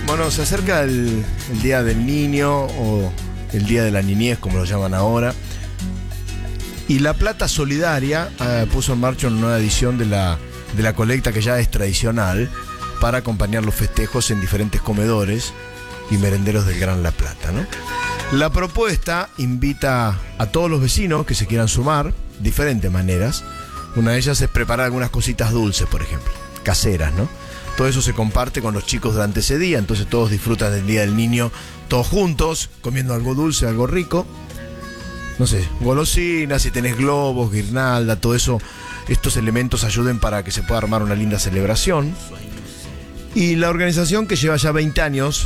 Bueno, se acerca el Día del Niño o el Día de la Niñez, como lo llaman ahora. Y La Plata Solidaria puso en marcha una nueva edición de la colecta que ya es tradicional para acompañar los festejos en diferentes comedores y merenderos del Gran La Plata, ¿no? La propuesta invita a todos los vecinos que se quieran sumar, diferentes maneras. Una de ellas es preparar algunas cositas dulces, por ejemplo, caseras, ¿no? Todo eso se comparte con los chicos durante ese día, entonces todos disfrutan del Día del Niño, todos juntos, comiendo algo dulce, algo rico. No sé, golosinas, si tenés globos, guirnalda, todo eso, estos elementos ayuden para que se pueda armar una linda celebración. Y la organización, que lleva ya 20 años